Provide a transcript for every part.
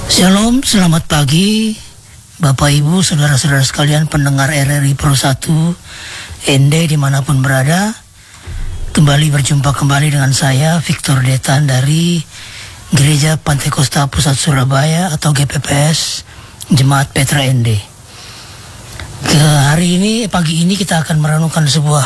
Shalom, selamat pagi Bapak Ibu, saudara-saudara sekalian pendengar RRI Pro 1 ND dimanapun berada. Kembali berjumpa kembali dengan saya Victor Detan dari Gereja Pantekosta Pusat Surabaya atau GPPS Jemaat Petra ND. Pagi ini kita akan merenungkan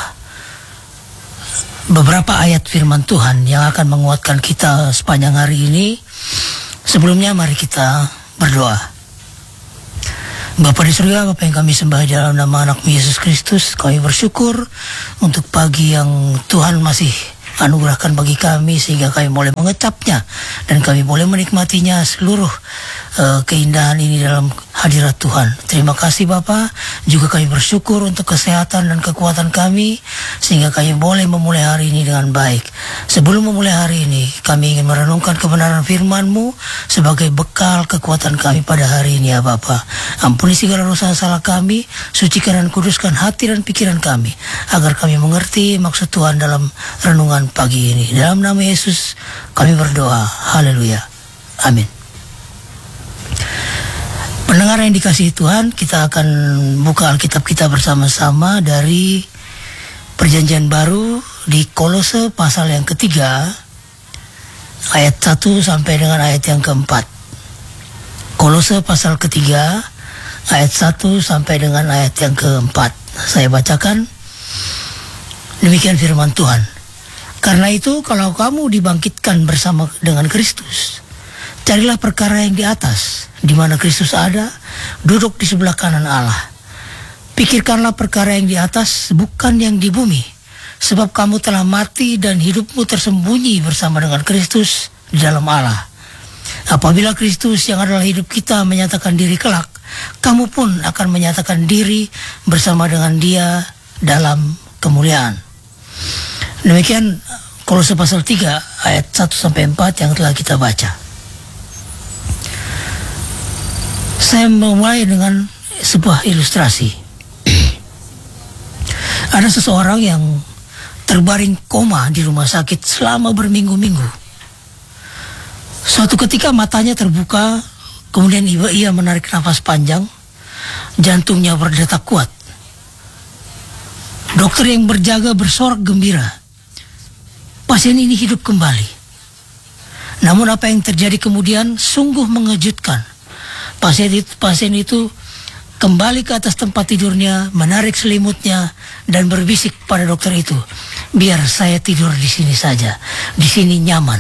beberapa ayat firman Tuhan yang akan menguatkan kita sepanjang hari ini. Sebelumnya mari kita berdoa. Bapa di surga, Bapa yang kami sembah dalam nama anak Yesus Kristus, kami bersyukur untuk pagi yang Tuhan masih anugerahkan bagi kami sehingga kami boleh mengecapnya dan kami boleh menikmatinya seluruh keindahan ini dalam hadirat Tuhan. Terima kasih Bapa. Juga kami bersyukur untuk kesehatan dan kekuatan kami sehingga kami boleh memulai hari ini dengan baik. Sebelum memulai hari ini, kami ingin merenungkan kebenaran firman-Mu sebagai bekal kekuatan kami pada hari ini ya Bapa. Ampuni segala dosa salah kami, sucikan dan kuduskan hati dan pikiran kami agar kami mengerti maksud Tuhan dalam renungan pagi ini. Dalam nama Yesus kami berdoa. Haleluya. Amin. Pendengar yang dikasihi Tuhan, kita akan buka Alkitab kita bersama-sama dari Perjanjian Baru di Kolose pasal yang ketiga, ayat 1 sampai dengan ayat yang keempat. Kolose pasal ketiga, ayat 1 sampai dengan ayat yang keempat. Saya bacakan, demikian firman Tuhan. Karena itu, kalau kamu dibangkitkan bersama dengan Kristus, carilah perkara yang di atas, di mana Kristus ada, duduk di sebelah kanan Allah. Pikirkanlah perkara yang di atas, bukan yang di bumi, sebab kamu telah mati dan hidupmu tersembunyi bersama dengan Kristus di dalam Allah. Apabila Kristus yang adalah hidup kita menyatakan diri kelak, kamu pun akan menyatakan diri bersama dengan Dia dalam kemuliaan. Demikian Kolose pasal 3 ayat 1 sampai 4 yang telah kita baca. Saya memulai dengan sebuah ilustrasi. Ada seseorang yang terbaring koma di rumah sakit selama berminggu-minggu. Suatu ketika matanya terbuka, kemudian ia menarik nafas panjang, jantungnya berdetak kuat. Dokter yang berjaga bersorak gembira. Pasien ini hidup kembali. Namun apa yang terjadi kemudian sungguh mengejutkan. Pasien itu kembali ke atas tempat tidurnya, menarik selimutnya, dan berbisik pada dokter itu, biar saya tidur di sini saja, di sini nyaman.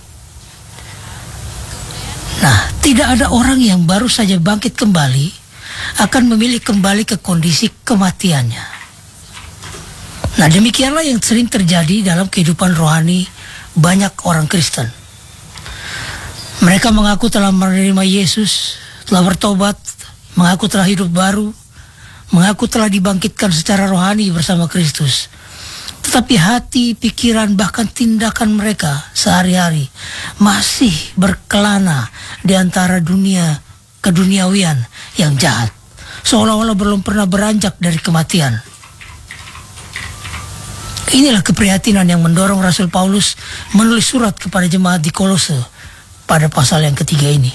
Nah, tidak ada orang yang baru saja bangkit kembali akan memilih kembali ke kondisi kematiannya. Nah, demikianlah yang sering terjadi dalam kehidupan rohani banyak orang Kristen. Mereka mengaku telah menerima Yesus, telah bertobat, mengaku telah hidup baru, mengaku telah dibangkitkan secara rohani bersama Kristus. Tetapi hati, pikiran, bahkan tindakan mereka sehari-hari masih berkelana di antara dunia keduniawian yang jahat, seolah-olah belum pernah beranjak dari kematian. Inilah keprihatinan yang mendorong Rasul Paulus menulis surat kepada jemaat di Kolose pada pasal yang ketiga ini.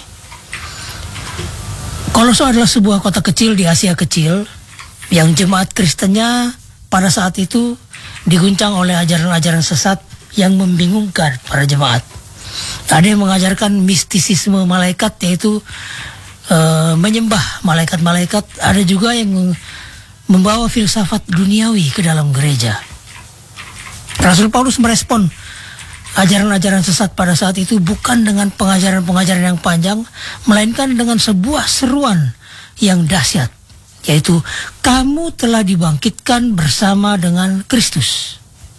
Kolose adalah sebuah kota kecil di Asia Kecil yang jemaat Kristennya pada saat itu diguncang oleh ajaran-ajaran sesat yang membingungkan para jemaat. Ada yang mengajarkan mistisisme malaikat, yaitu menyembah malaikat-malaikat. Ada juga yang membawa filsafat duniawi ke dalam gereja. Rasul Paulus merespon ajaran-ajaran sesat pada saat itu bukan dengan pengajaran-pengajaran yang panjang, melainkan dengan sebuah seruan yang dahsyat, yaitu kamu telah dibangkitkan bersama dengan Kristus.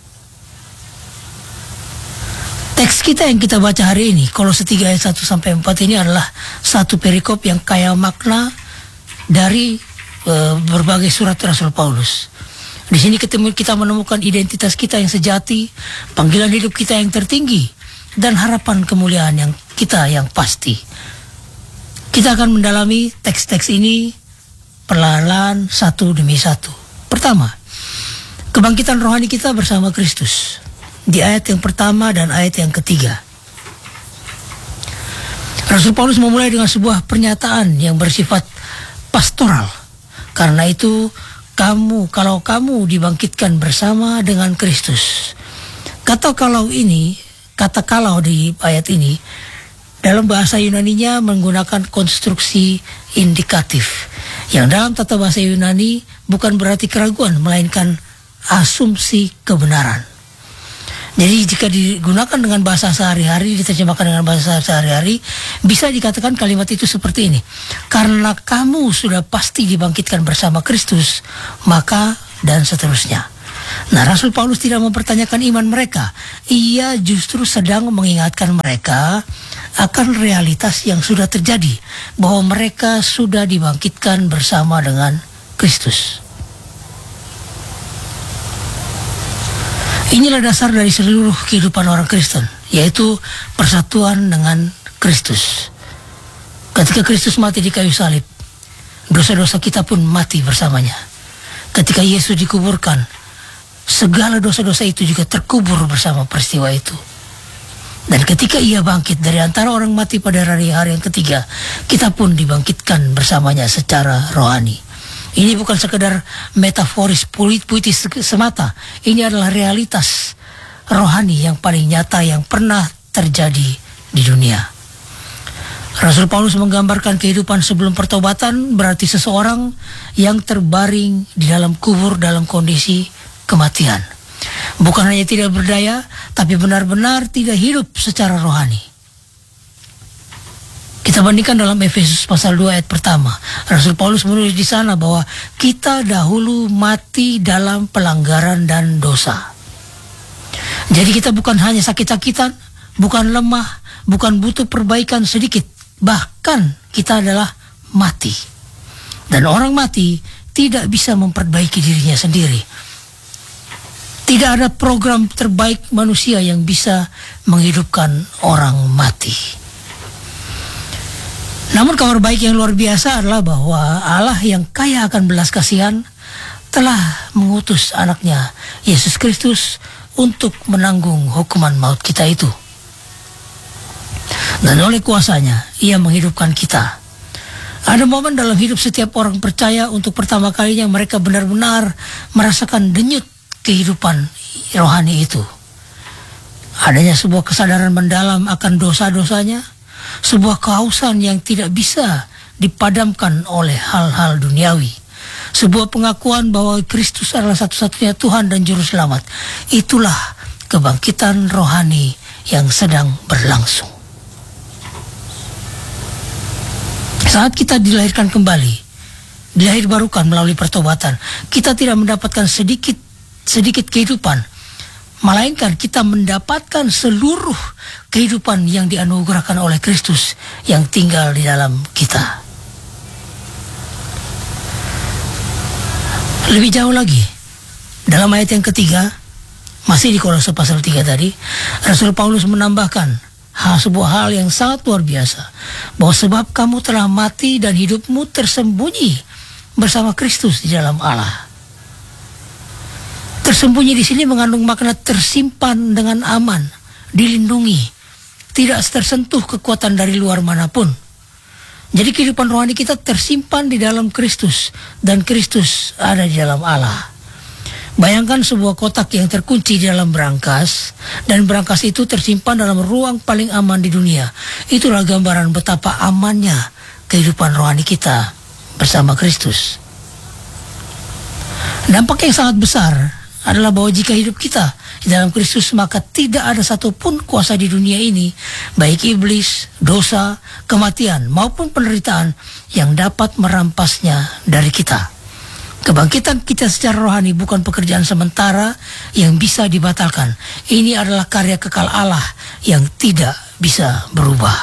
Teks kita yang kita baca hari ini, Kolose 3 ayat 1 sampai 4 ini adalah satu perikop yang kaya makna dari berbagai surat Rasul Paulus. Di sini kita menemukan identitas kita yang sejati, panggilan hidup kita yang tertinggi, dan harapan kemuliaan yang pasti. Kita akan mendalami teks-teks ini perlahan-lahan satu demi satu. Pertama, kebangkitan rohani kita bersama Kristus. Di ayat yang pertama dan ayat yang ketiga. Rasul Paulus memulai dengan sebuah pernyataan yang bersifat pastoral. Karena itu, kalau kamu dibangkitkan bersama dengan Kristus. Kata kalau di ayat ini dalam bahasa Yunaninya menggunakan konstruksi indikatif, yang dalam tata bahasa Yunani bukan berarti keraguan, melainkan asumsi kebenaran. Jadi jika digunakan dengan bahasa sehari-hari, diterjemahkan dengan bahasa sehari-hari, bisa dikatakan kalimat itu seperti ini. Karena kamu sudah pasti dibangkitkan bersama Kristus, maka dan seterusnya. Nah, Rasul Paulus tidak mempertanyakan iman mereka. Ia justru sedang mengingatkan mereka akan realitas yang sudah terjadi, bahwa mereka sudah dibangkitkan bersama dengan Kristus. Inilah dasar dari seluruh kehidupan orang Kristen, yaitu persatuan dengan Kristus. Ketika Kristus mati di kayu salib, dosa-dosa kita pun mati bersamanya. Ketika Yesus dikuburkan, segala dosa-dosa itu juga terkubur bersama peristiwa itu. Dan ketika ia bangkit dari antara orang mati pada hari yang ketiga, kita pun dibangkitkan bersamanya secara rohani. Ini bukan sekedar metaforis puitis semata. Ini adalah realitas rohani yang paling nyata yang pernah terjadi di dunia. Rasul Paulus menggambarkan kehidupan sebelum pertobatan berarti seseorang yang terbaring di dalam kubur dalam kondisi kematian. Bukan hanya tidak berdaya, tapi benar-benar tidak hidup secara rohani. Kita bandingkan dalam Efesus pasal 2 ayat pertama. Rasul Paulus menulis di sana bahwa kita dahulu mati dalam pelanggaran dan dosa. Jadi kita bukan hanya sakit-sakitan, bukan lemah, bukan butuh perbaikan sedikit. Bahkan kita adalah mati. Dan orang mati tidak bisa memperbaiki dirinya sendiri. Tidak ada program terbaik manusia yang bisa menghidupkan orang mati. Namun kabar baik yang luar biasa adalah bahwa Allah yang kaya akan belas kasihan telah mengutus anaknya Yesus Kristus untuk menanggung hukuman maut kita itu. Dan oleh kuasanya ia menghidupkan kita. Ada momen dalam hidup setiap orang percaya untuk pertama kalinya mereka benar-benar merasakan denyut kehidupan rohani itu. Adanya sebuah kesadaran mendalam akan dosa-dosanya, sebuah kehausan yang tidak bisa dipadamkan oleh hal-hal duniawi, sebuah pengakuan bahwa Kristus adalah satu-satunya Tuhan dan Juru Selamat. Itulah kebangkitan rohani yang sedang berlangsung. Saat kita dilahirkan kembali, dilahir barukan melalui pertobatan, kita tidak mendapatkan sedikit kehidupan, melainkan kita mendapatkan seluruh kehidupan yang dianugerahkan oleh Kristus yang tinggal di dalam kita. Lebih jauh lagi, dalam ayat yang ketiga, masih di Kolose pasal 3 tadi, Rasul Paulus menambahkan sebuah hal yang sangat luar biasa, bahwa sebab kamu telah mati dan hidupmu tersembunyi bersama Kristus di dalam Allah. Tersembunyi di sini mengandung makna tersimpan dengan aman, dilindungi, tidak tersentuh kekuatan dari luar manapun. Jadi kehidupan rohani kita tersimpan di dalam Kristus, dan Kristus ada di dalam Allah. Bayangkan sebuah kotak yang terkunci di dalam berangkas, dan berangkas itu tersimpan dalam ruang paling aman di dunia. Itulah gambaran betapa amannya kehidupan rohani kita bersama Kristus. Dampak yang sangat besar adalah bahwa jika hidup kita di dalam Kristus, maka tidak ada satupun kuasa di dunia ini, baik iblis, dosa, kematian, maupun penderitaan, yang dapat merampasnya dari kita. Kebangkitan kita secara rohani bukan pekerjaan sementara yang bisa dibatalkan. Ini adalah karya kekal Allah yang tidak bisa berubah.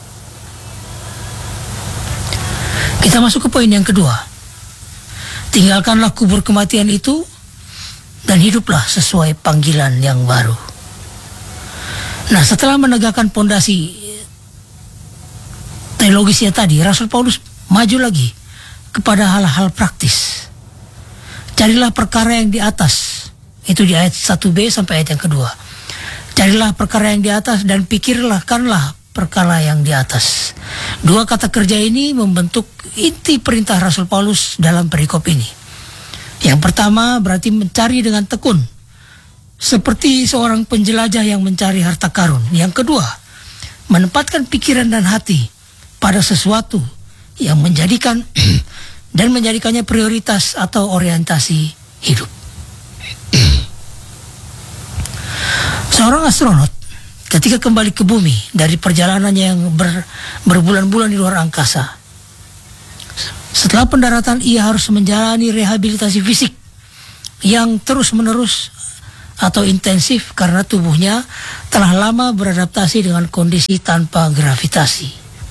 Kita masuk ke poin yang kedua. Tinggalkanlah kubur kematian itu dan hiduplah sesuai panggilan yang baru. Nah, setelah menegakkan pondasi teologisnya tadi, Rasul Paulus maju lagi kepada hal-hal praktis. Carilah perkara yang di atas. Itu di ayat 1b sampai ayat yang kedua. Carilah perkara yang di atas dan pikirkanlah perkara yang di atas. Dua kata kerja ini membentuk inti perintah Rasul Paulus dalam perikop ini. Yang pertama berarti mencari dengan tekun, seperti seorang penjelajah yang mencari harta karun. Yang kedua, menempatkan pikiran dan hati pada sesuatu yang menjadikan dan menjadikannya prioritas atau orientasi hidup. Seorang astronot ketika kembali ke bumi dari perjalanannya yang berbulan-bulan di luar angkasa, setelah pendaratan ia harus menjalani rehabilitasi fisik yang terus-menerus atau intensif karena tubuhnya telah lama beradaptasi dengan kondisi tanpa gravitasi.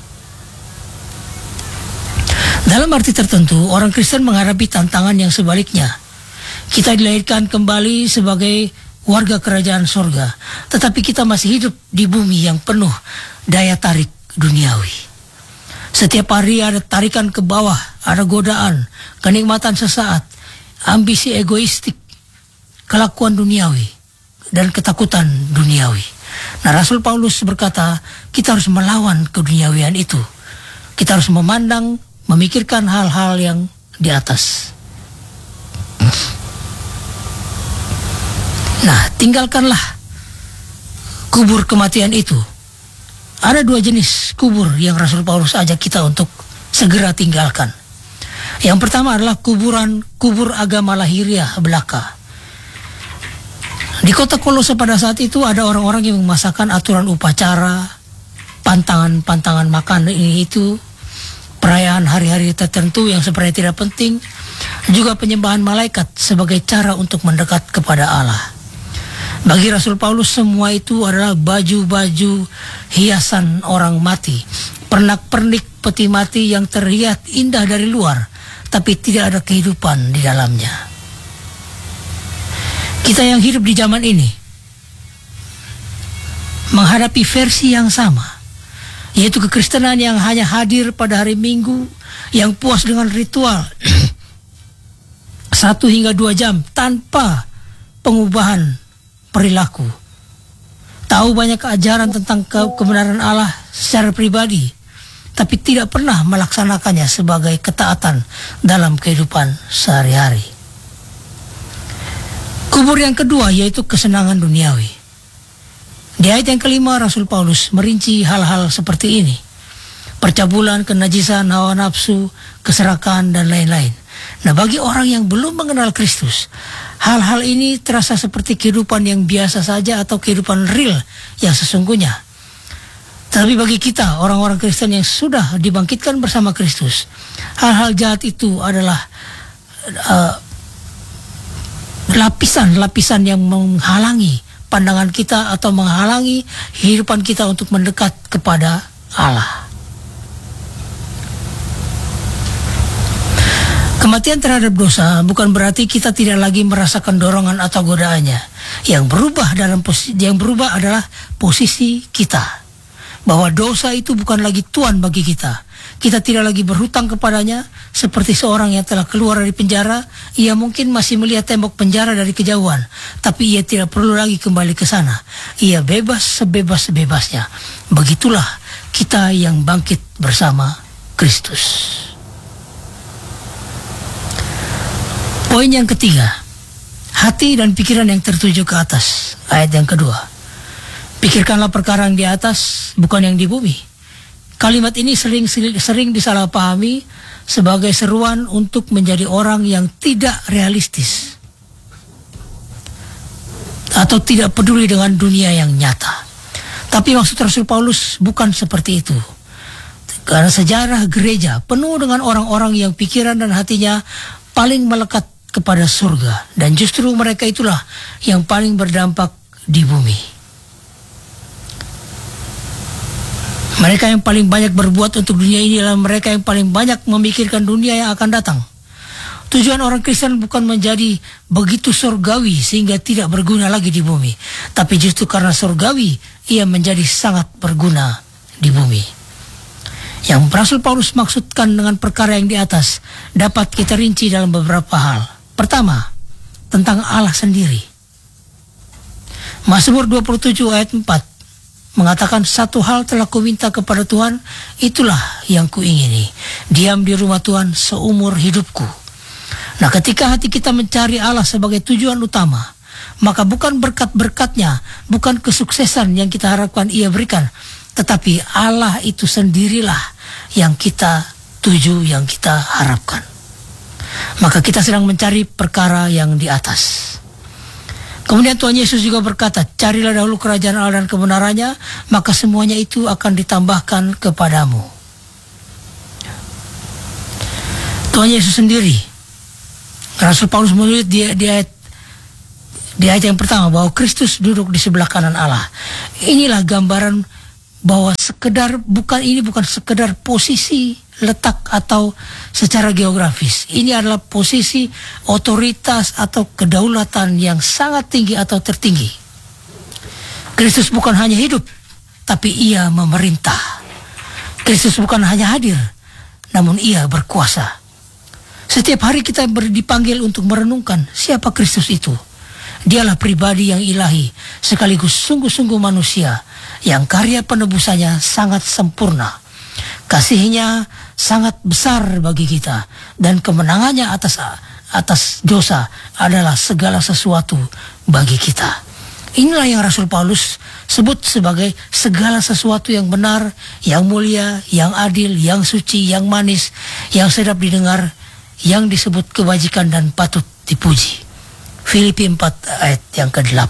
Dalam arti tertentu, orang Kristen menghadapi tantangan yang sebaliknya. Kita dilahirkan kembali sebagai warga kerajaan sorga, tetapi kita masih hidup di bumi yang penuh daya tarik duniawi. Setiap hari ada tarikan ke bawah, ada godaan, kenikmatan sesaat, ambisi egoistik, kelakuan duniawi, dan ketakutan duniawi. Nah, Rasul Paulus berkata, kita harus melawan keduniawian itu. Kita harus memandang, memikirkan hal-hal yang di atas. Nah, tinggalkanlah kubur kematian itu. Ada dua jenis kubur yang Rasul Paulus ajak kita untuk segera tinggalkan. Yang pertama adalah kubur agama lahiriah belaka. Di kota Kolose pada saat itu ada orang-orang yang memasakkan aturan upacara, pantangan makan ini itu, perayaan hari-hari tertentu yang sebenarnya tidak penting, juga penyembahan malaikat sebagai cara untuk mendekat kepada Allah. Bagi Rasul Paulus semua itu adalah baju-baju hiasan orang mati, pernak-pernik peti mati yang terlihat indah dari luar, tapi tidak ada kehidupan di dalamnya. Kita yang hidup di zaman ini menghadapi versi yang sama, yaitu kekristenan yang hanya hadir pada hari Minggu, yang puas dengan ritual 1 hingga 2 jam tanpa pengubahan perilaku, tahu banyak ajaran tentang kebenaran Allah secara pribadi, tapi tidak pernah melaksanakannya sebagai ketaatan dalam kehidupan sehari-hari. Kubur yang kedua yaitu kesenangan duniawi. Di ayat yang kelima Rasul Paulus merinci hal-hal seperti ini: percabulan, kenajisan, hawa nafsu, keserakahan, dan lain-lain. Nah, bagi orang yang belum mengenal Kristus, hal-hal ini terasa seperti kehidupan yang biasa saja atau kehidupan real yang sesungguhnya. Tapi bagi kita, orang-orang Kristen yang sudah dibangkitkan bersama Kristus, hal-hal jahat itu adalah lapisan-lapisan yang menghalangi pandangan kita atau menghalangi kehidupan kita untuk mendekat kepada Allah. Kematian terhadap dosa bukan berarti kita tidak lagi merasakan dorongan atau godaannya. Yang berubah adalah posisi kita. Bahwa dosa itu bukan lagi tuan bagi kita. Kita tidak lagi berhutang kepadanya seperti seorang yang telah keluar dari penjara. Ia mungkin masih melihat tembok penjara dari kejauhan, tapi ia tidak perlu lagi kembali ke sana. Ia bebas sebebas-bebasnya. Begitulah kita yang bangkit bersama Kristus. Poin yang ketiga, hati dan pikiran yang tertuju ke atas. Ayat yang kedua, pikirkanlah perkara yang di atas, bukan yang di bumi. Kalimat ini sering disalahpahami sebagai seruan untuk menjadi orang yang tidak realistis atau tidak peduli dengan dunia yang nyata. Tapi maksud Rasul Paulus bukan seperti itu. Karena sejarah gereja penuh dengan orang-orang yang pikiran dan hatinya paling melekat kepada surga, dan justru mereka itulah yang paling berdampak di bumi. Mereka yang paling banyak berbuat untuk dunia ini adalah mereka yang paling banyak memikirkan dunia yang akan datang. Tujuan orang Kristen bukan menjadi begitu surgawi sehingga tidak berguna lagi di bumi, tapi justru karena surgawi ia menjadi sangat berguna di bumi. Yang Rasul Paulus maksudkan dengan perkara yang di atas dapat kita rinci dalam beberapa hal. Pertama, tentang Allah sendiri. Mazmur 27 ayat 4 mengatakan, satu hal telah kuminta kepada Tuhan, itulah yang kuingini, diam di rumah Tuhan seumur hidupku. Nah, ketika hati kita mencari Allah sebagai tujuan utama, maka bukan berkat-berkatnya, bukan kesuksesan yang kita harapkan Ia berikan, tetapi Allah itu sendirilah yang kita tuju, yang kita harapkan. Maka kita sedang mencari perkara yang di atas. Kemudian Tuhan Yesus juga berkata, carilah dahulu kerajaan Allah dan kebenarannya, maka semuanya itu akan ditambahkan kepadamu. Tuhan Yesus sendiri, Rasul Paulus menulis di ayat yang pertama bahwa Kristus duduk di sebelah kanan Allah. Inilah gambaran bahwa ini bukan sekedar posisi letak atau secara geografis. Ini adalah posisi otoritas atau kedaulatan yang sangat tinggi atau tertinggi. Kristus bukan hanya hidup, tapi Ia memerintah. Kristus bukan hanya hadir, namun Ia berkuasa. Setiap hari kita dipanggil untuk merenungkan siapa Kristus itu. Dialah pribadi yang ilahi, sekaligus sungguh-sungguh manusia, yang karya penebusannya sangat sempurna. Kasihnya sangat besar bagi kita, dan kemenangannya atas dosa adalah segala sesuatu bagi kita. Inilah yang Rasul Paulus sebut sebagai segala sesuatu yang benar, yang mulia, yang adil, yang suci, yang manis, yang sedap didengar, yang disebut kebajikan dan patut dipuji. Filipi 4 ayat yang ke-8.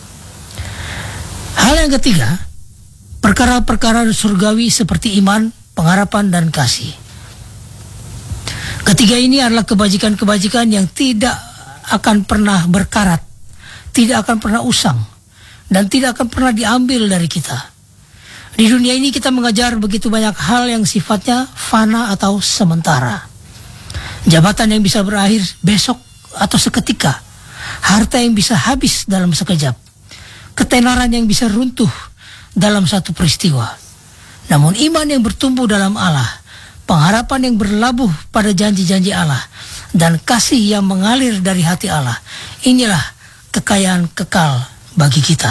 Hal yang ketiga, perkara-perkara surgawi seperti iman, pengharapan, dan kasih. Ketiga ini adalah kebajikan-kebajikan yang tidak akan pernah berkarat, tidak akan pernah usang, dan tidak akan pernah diambil dari kita. Di dunia ini kita mengajar begitu banyak hal yang sifatnya fana atau sementara. Jabatan yang bisa berakhir besok atau seketika, harta yang bisa habis dalam sekejap, ketenaran yang bisa runtuh dalam satu peristiwa. Namun iman yang bertumbuh dalam Allah, pengharapan yang berlabuh pada janji-janji Allah, dan kasih yang mengalir dari hati Allah, inilah kekayaan kekal bagi kita.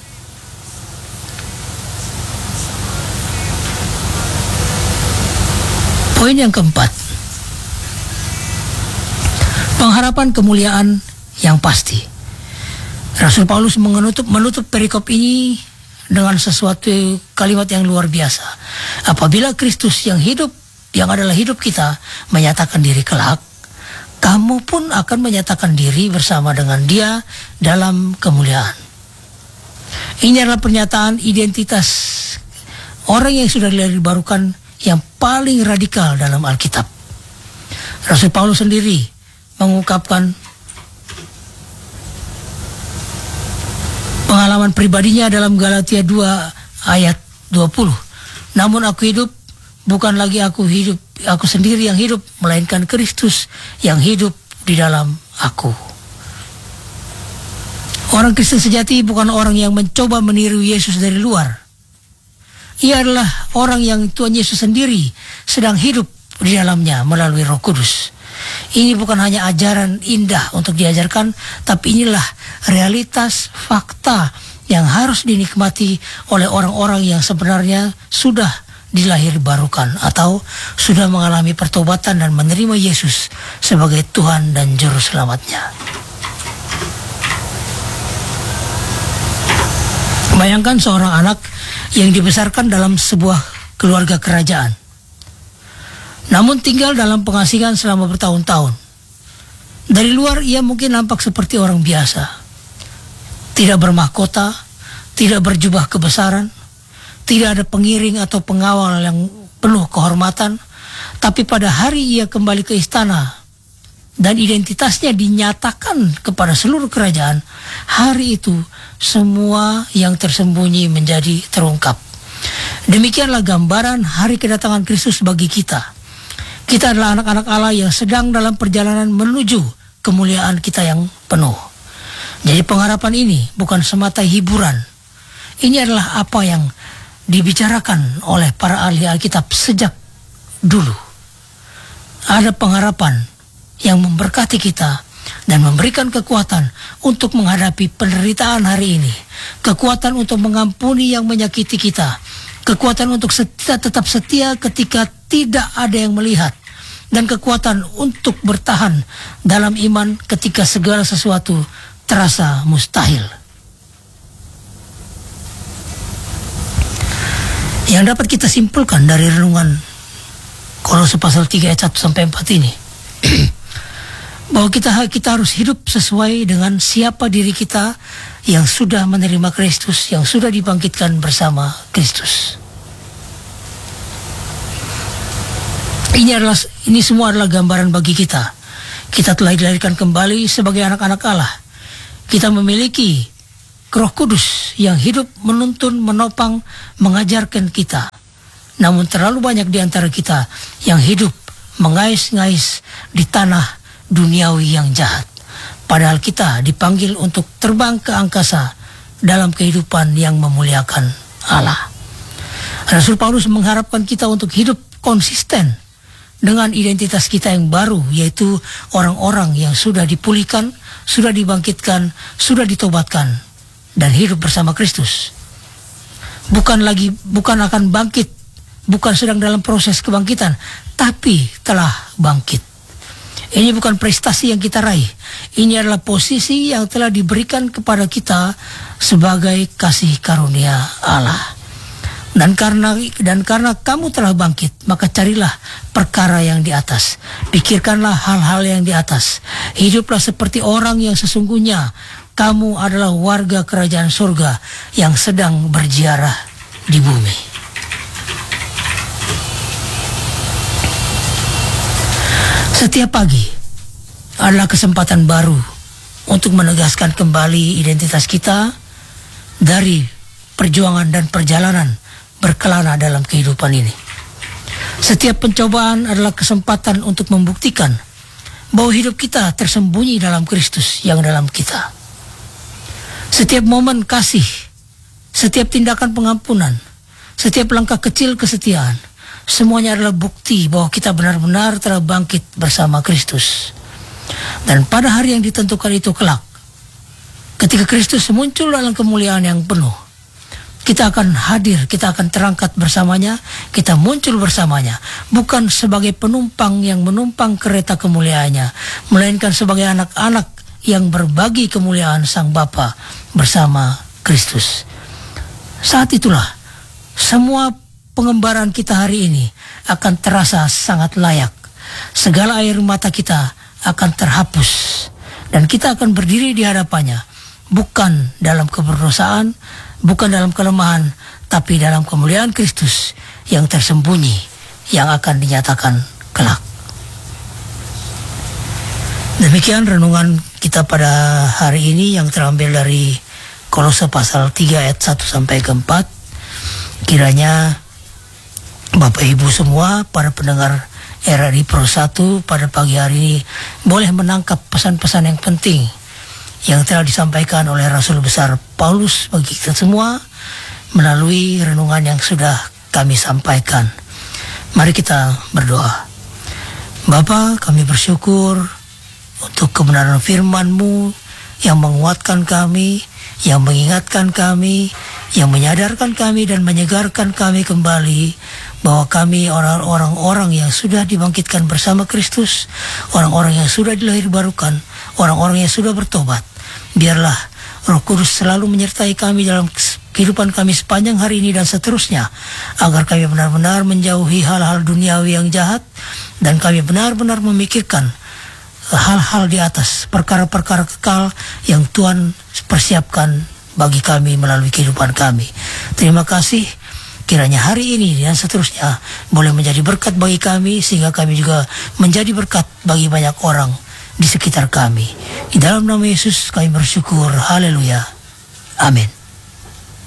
Poin yang keempat, pengharapan kemuliaan yang pasti. Rasul Paulus menutup perikop ini dengan sesuatu kalimat yang luar biasa. Apabila Kristus yang hidup, yang adalah hidup kita, menyatakan diri kelak, kamu pun akan menyatakan diri bersama dengan Dia dalam kemuliaan. Ini adalah pernyataan identitas orang yang sudah dibarukan yang paling radikal dalam Alkitab. Rasul Paulus sendiri mengungkapkan pengalaman pribadinya dalam Galatia 2 ayat 20. Namun aku hidup, bukan lagi aku sendiri yang hidup, melainkan Kristus yang hidup di dalam aku. Orang Kristen sejati bukan orang yang mencoba meniru Yesus dari luar. Ia adalah orang yang Tuhan Yesus sendiri sedang hidup di dalamnya melalui Roh Kudus. Ini bukan hanya ajaran indah untuk diajarkan, tapi inilah realitas fakta yang harus dinikmati oleh orang-orang yang sebenarnya sudah dilahirbarukan atau sudah mengalami pertobatan dan menerima Yesus sebagai Tuhan dan Juru Selamatnya. Bayangkan seorang anak yang dibesarkan dalam sebuah keluarga kerajaan, namun tinggal dalam pengasingan selama bertahun-tahun. Dari luar ia mungkin nampak seperti orang biasa, tidak bermahkota, tidak berjubah kebesaran, tidak ada pengiring atau pengawal yang penuh kehormatan. Tapi pada hari ia kembali ke istana dan identitasnya dinyatakan kepada seluruh kerajaan, hari itu semua yang tersembunyi menjadi terungkap. Demikianlah gambaran hari kedatangan Kristus bagi kita. Kita adalah anak-anak Allah yang sedang dalam perjalanan menuju kemuliaan kita yang penuh. Jadi pengharapan ini bukan semata hiburan. Ini adalah apa yang dibicarakan oleh para ahli Alkitab sejak dulu. Ada pengharapan yang memberkati kita dan memberikan kekuatan untuk menghadapi penderitaan hari ini, kekuatan untuk mengampuni yang menyakiti kita, kekuatan untuk tetap setia ketika tidak ada yang melihat, dan kekuatan untuk bertahan dalam iman ketika segala sesuatu terasa mustahil. Yang dapat kita simpulkan dari renungan Kolose pasal 3 ayat 1 sampai 4 ini bahwa kita harus hidup sesuai dengan siapa diri kita yang sudah menerima Kristus, yang sudah dibangkitkan bersama Kristus. Ini semua adalah gambaran bagi kita. Kita telah dilahirkan kembali sebagai anak-anak Allah. Kita memiliki Roh Kudus yang hidup, menuntun, menopang, mengajarkan kita. Namun terlalu banyak di antara kita yang hidup mengais-ngais di tanah duniawi yang jahat. Padahal kita dipanggil untuk terbang ke angkasa dalam kehidupan yang memuliakan Allah. Rasul Paulus mengharapkan kita untuk hidup konsisten dengan identitas kita yang baru, yaitu orang-orang yang sudah dipulihkan, sudah dibangkitkan, sudah ditobatkan, dan hidup bersama Kristus. Bukan akan bangkit, bukan sedang dalam proses kebangkitan, tapi telah bangkit. Ini bukan prestasi yang kita raih. Ini adalah posisi yang telah diberikan kepada kita sebagai kasih karunia Allah. Dan karena kamu telah bangkit, maka carilah perkara yang di atas. Pikirkanlah hal-hal yang di atas. Hiduplah seperti orang yang sesungguhnya kamu adalah warga kerajaan surga yang sedang berziarah di bumi. Setiap pagi adalah kesempatan baru untuk menegaskan kembali identitas kita dari perjuangan dan perjalanan berkelana dalam kehidupan ini. Setiap pencobaan adalah kesempatan untuk membuktikan bahwa hidup kita tersembunyi dalam Kristus yang dalam kita. Setiap momen kasih, setiap tindakan pengampunan, setiap langkah kecil kesetiaan, semuanya adalah bukti bahwa kita benar-benar telah bangkit bersama Kristus. Dan pada hari yang ditentukan itu kelak, ketika Kristus muncul dalam kemuliaan yang penuh, kita akan hadir, kita akan terangkat bersamanya, kita muncul bersamanya, bukan sebagai penumpang yang menumpang kereta kemuliaannya, melainkan sebagai anak-anak yang berbagi kemuliaan Sang Bapa bersama Kristus. Saat itulah semua pengembaraan kita hari ini akan terasa sangat layak. Segala air mata kita akan terhapus dan kita akan berdiri di hadapannya, bukan dalam keberdosaan, bukan dalam kelemahan, tapi dalam kemuliaan Kristus yang tersembunyi, yang akan dinyatakan kelak. Demikian renungan kita pada hari ini yang terambil dari Kolose pasal 3 ayat 1 sampai ke 4. Kiranya Bapak Ibu semua, para pendengar RRI Pro 1 pada pagi hari ini boleh menangkap pesan-pesan yang penting yang telah disampaikan oleh Rasul Besar Paulus bagi kita semua melalui renungan yang sudah kami sampaikan. Mari kita berdoa. Bapa, kami bersyukur untuk kebenaran firman-Mu yang menguatkan kami, yang mengingatkan kami, yang menyadarkan kami dan menyegarkan kami kembali bahwa kami orang-orang yang sudah dibangkitkan bersama Kristus, orang-orang yang sudah dilahirbarukan, orang-orang yang sudah bertobat. Biarlah Roh Kudus selalu menyertai kami dalam kehidupan kami sepanjang hari ini dan seterusnya, agar kami benar-benar menjauhi hal-hal duniawi yang jahat dan kami benar-benar memikirkan hal-hal di atas, perkara-perkara kekal yang Tuhan persiapkan bagi kami melalui kehidupan kami. Terima kasih. Kiranya hari ini dan seterusnya boleh menjadi berkat bagi kami, sehingga kami juga menjadi berkat bagi banyak orang di sekitar kami. Di dalam nama Yesus kami bersyukur. Haleluya. Amin.